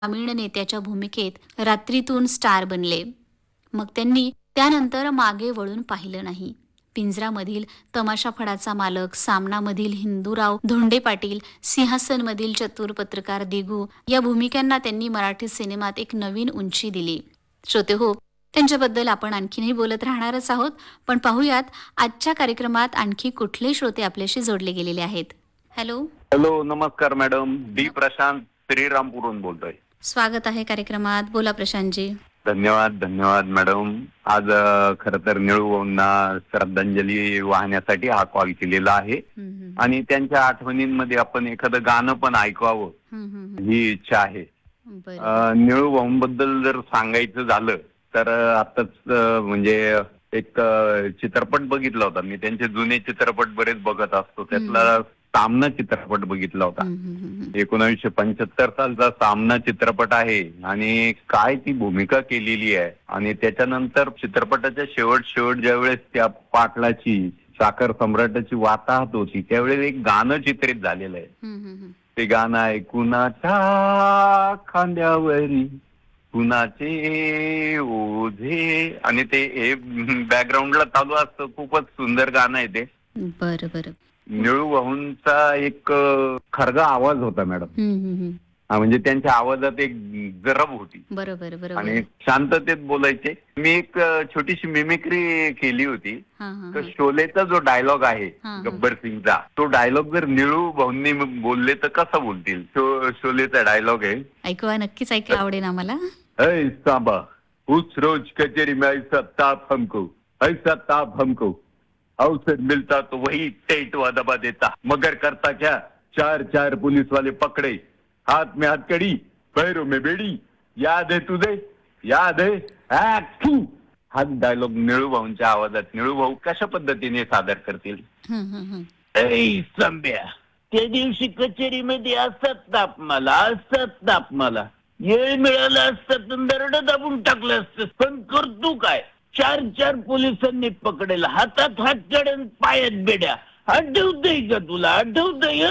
ग्रामीण नेत्याच्या भूमिकेत रात्रीतून स्टार बनले. मग त्यांनी त्यानंतर मागे वळून पाहिलं नाही. पिंजरामधील तमाशा फडाचा मालक, सामनामधील हिंदूराव धोंडे पाटील, सिंहासनमधील चतुर पत्रकार दिगू या भूमिकांना त्यांनी मराठी सिनेमात एक नवीन उंची दिली. श्रोते हो, त्यांच्याबद्दल आपण आणखीनही बोलत राहणारच आहोत, पण पाहूयात आजच्या कार्यक्रमात आणखी कुठले श्रोते आपल्याशी जोडले गेलेले आहेत. हॅलो. हॅलो, नमस्कार मॅडम. डी प्रशांत श्रीरामपूरहून बोलतोय. स्वागत आहे कार्यक्रमात. बोला प्रशांतजी. धन्यवाद धन्यवाद मॅडम. आज खर तर निळूभाऊंना श्रद्धांजली वाहण्यासाठी हा कॉल केलेला आहे आणि त्यांच्या आठवणींमध्ये आपण एखादं गाणं पण ऐकवावं ही इच्छा आहे. निळूभाऊंबद्दल जर सांगायचं झालं तर आताच म्हणजे एक चित्रपट बघितला होता मी. त्यांचे जुने चित्रपट बरेच बघत असतो. त्यातला सामना चित्रपट बघितला होता. 1975 सालचा सामना चित्रपट आहे आणि काय ती भूमिका केलेली आहे. आणि त्याच्यानंतर चित्रपटाच्या शेवट ज्यावेळेस त्या पाटलाची साखर सम्राटाची वाताहत होती त्यावेळेस एक गाणं चित्रित झालेलं आहे. ते गाणं आहे, कुणाच्या खांद्यावरी कुणाचे ओझे, आणि ते बॅकग्राऊंडला चालू असतं. खूपच सुंदर गाणं आहे ते. बरं बरं. निळूभाऊंचा एक खरगा आवाज होता मॅडम. म्हणजे त्यांच्या आवाजात एक जरब होती. बरोबर बरोबर. आणि शांततेत बोलायचे. मी एक छोटीशी मिमिक्री केली होती. तर शोलेचा जो डायलॉग आहे गब्बर सिंगचा, तो डायलॉग जर निळूभाऊंनी बोलले तर कसं बोलतील? शोलेचा डायलॉग आहे. ऐकवा, नक्कीच ऐकायला आवडेल आम्हाला. ऐ सांबा, उस रोज कचेरी में ऐसा ताप हमको अवसर मिलता तो वही टेट व दबा देता, मगर करता क्या, चार पुलिस वाले पकड़े, हाथ में हथकड़ी, पैरों में बेड़ी, याद है तुझे, याद है? हा डायलॉग निळूभाऊंच्या आवाजात निळूभाऊ कशा पद्धतीने सादर करतील? ऐ संब्या, त्या दिवशी कचेरीमध्ये असत ताप मला येळ मिळाला असता तर दरड दाबून टाकलं असतं. पण करतो काय, चार पोलिसांनी पकडेल, हातात हात चढून पायात बेड्या. आठवतंय का तुला? आठवतंय?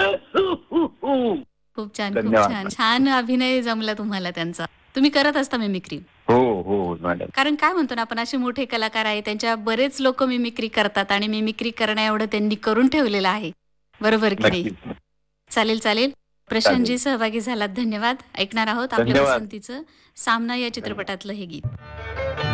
खूप छान खूप छान. छान अभिनय जमला तुम्हाला त्यांचा. तुम्ही करत असता मिमिक्री? हो मॅडम. कारण काय म्हणतो ना आपण, असे मोठे कलाकार आहे, त्यांच्या बरेच लोक मिमिक्री करतात आणि मिमिक्री करण्या एवढं त्यांनी करून ठेवलेलं आहे. बरोबर की नाही? चालेल. प्रशांतजी सहभागी झालात, धन्यवाद. ऐकणार आहोत आपल्या पसंतीचं सामना या चित्रपटातलं हे गीत.